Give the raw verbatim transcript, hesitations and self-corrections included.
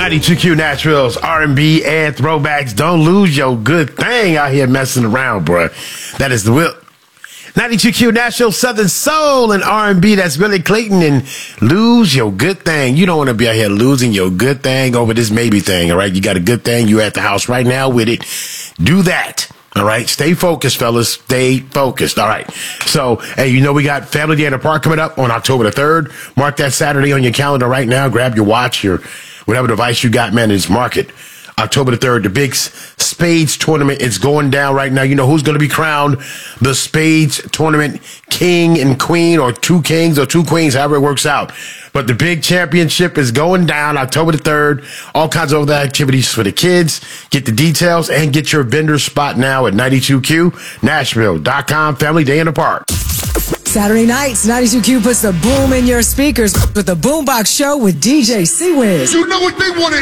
ninety-two Q Nashville's R and B and throwbacks. Don't lose your good thing out here messing around, bruh. That is the will. ninety-two Q Nashville Southern Soul and R and B. That's Billy Clayton and lose your good thing. You don't want to be out here losing your good thing over this maybe thing, all right? You got a good thing. You at the house right now with it. Do that. All right, stay focused, fellas. Stay focused. All right. So, hey, you know we got Family Day in the Park coming up on October the third. Mark that Saturday on your calendar right now. Grab your watch, your whatever device you got, man. Just mark it. October the third, the big Spades tournament is going down right now. You know who's going to be crowned the Spades tournament king and queen, or two kings or two queens, however it works out. But the big championship is going down October the third. All kinds of other activities for the kids. Get the details and get your vendor spot now at ninety-two Q Nashville dot com. Family Day in the Park. Saturday nights, ninety-two Q puts the boom in your speakers with the Boombox Show with D J C-Wiz. You know what they want to